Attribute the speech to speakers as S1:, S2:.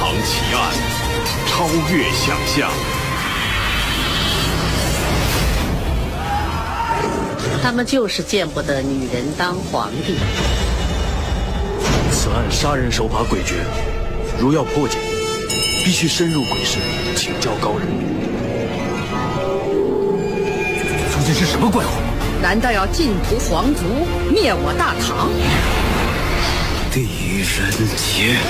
S1: 堂奇案，超越想象。
S2: 他们就是见不得女人当皇帝。
S3: 此案杀人手法诡谲，如要破解，必须深入鬼市，请教高人。
S4: 究竟是什么怪物？
S5: 难道要尽屠皇族，灭我大唐？
S4: 地狱人杰。